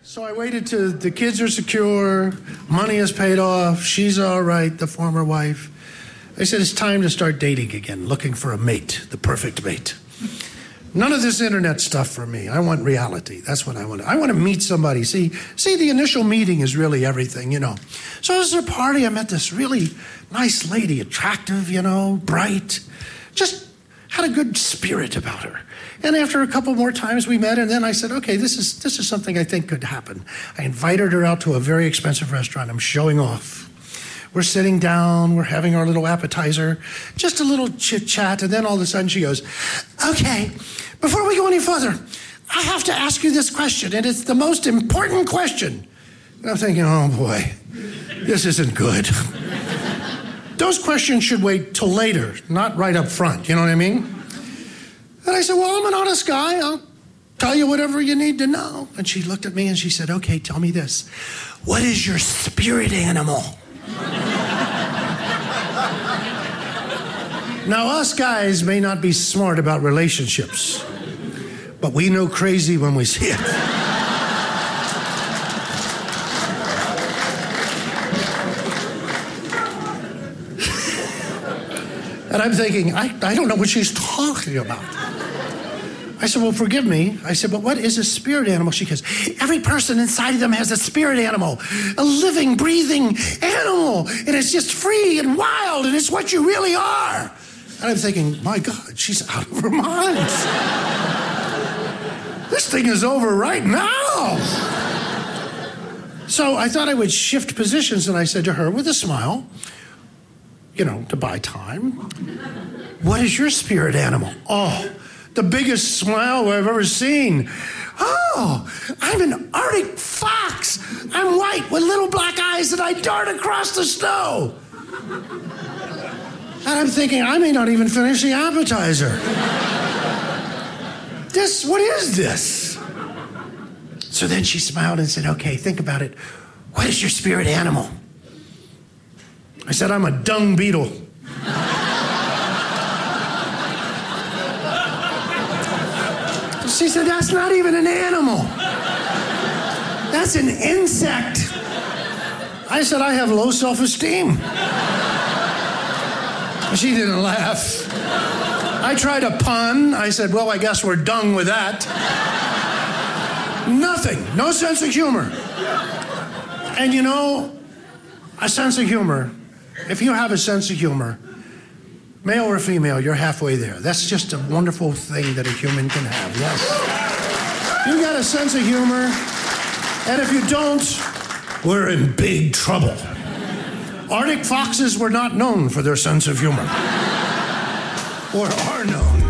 So I waited till the kids are secure, money is paid off, she's all right, the former wife. I said, it's time to start dating again, looking for a mate, the perfect mate. None of this internet stuff for me. I want reality. That's what I want. I want to meet somebody. See, the initial meeting is really everything, you know. So this is a party. I met this really nice lady, attractive, you know, bright, just had a good spirit about her. And after a couple more times we met, and then I said, okay, this is something I think could happen. I invited her out to a very expensive restaurant. I'm showing off. We're sitting down, we're having our little appetizer, just a little chit-chat, and then all of a sudden she goes, okay, before we go any further, I have to ask you this question, and it's the most important question. And I'm thinking, oh boy, this isn't good. Those questions should wait till later, not right up front, you know what I mean? And I said, well, I'm an honest guy, I'll tell you whatever you need to know. And she looked at me and she said, okay, tell me this. What is your spirit animal? Now, us guys may not be smart about relationships, but we know crazy when we see it. And I'm thinking, I don't know what she's talking about. I said, well, forgive me. I said, but what is a spirit animal? She goes, every person inside of them has a spirit animal, a living, breathing animal, and it's just free and wild, and it's what you really are. And I'm thinking, my God, she's out of her mind. This thing is over right now. So I thought I would shift positions, and I said to her with a smile, you know, to buy time, what is your spirit animal? Oh, the biggest smile I've ever seen. Oh, I'm an Arctic fox. I'm white with little black eyes and I dart across the snow. And I'm thinking, I may not even finish the appetizer. What is this? So then she smiled and said, okay, think about it. What is your spirit animal? I said, I'm a dung beetle. She said, that's not even an animal. That's an insect. I said, I have low self-esteem. She didn't laugh. I tried a pun. I said, well, I guess we're done with that. Nothing. No sense of humor. And you know, a sense of humor, if you have a sense of humor, male or female, you're halfway there. That's just a wonderful thing that a human can have, yes. You got a sense of humor, and if you don't, we're in big trouble. Arctic foxes were not known for their sense of humor. Or are known.